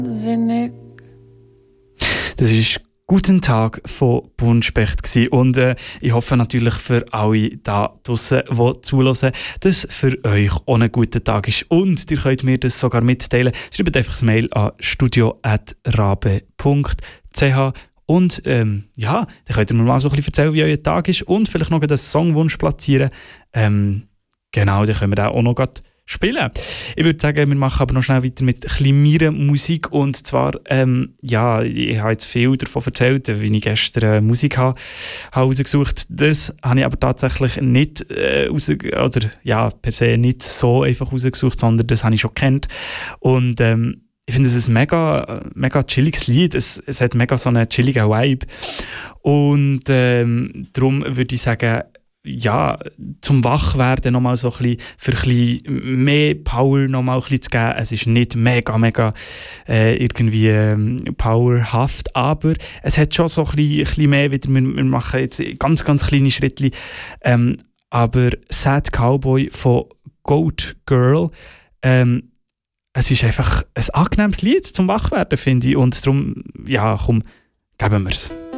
Sinnig. Das ist «Guten Tag» von Buntspecht gewesen. Und ich hoffe natürlich für alle da draussen, die zuhören, dass für euch auch ein guter Tag ist. Und ihr könnt mir das sogar mitteilen. Schreibt einfach ein Mail an studio@rabe.ch. Und ja, dann könnt ihr mir mal so ein bisschen erzählen, wie euer Tag ist und vielleicht noch einen Songwunsch platzieren. Genau, dann können wir auch noch spielen. Ich würde sagen, wir machen aber noch schnell weiter mit ein bisschen meiner Musik. Und zwar, ja, ich habe jetzt viel davon erzählt, wie ich gestern Musik habe rausgesucht. Das habe ich aber tatsächlich nicht oder ja, per se nicht so einfach rausgesucht, sondern das habe ich schon gekannt. Und ich finde, es ist ein mega chilliges Lied. Es hat mega so einen chilligen Vibe. Und darum würde ich sagen, ja, zum Wachwerden nochmal so ein bisschen, für ein bisschen mehr Power nochmal ein bisschen zu geben. Es ist nicht mega irgendwie powerhaft, aber es hat schon so ein bisschen mehr wieder. Wir machen jetzt ganz kleine Schritte. Aber Sad Cowboy von Goat Girl, es ist einfach ein angenehmes Lied zum Wachwerden, finde ich. Und darum, ja, komm, geben wir es.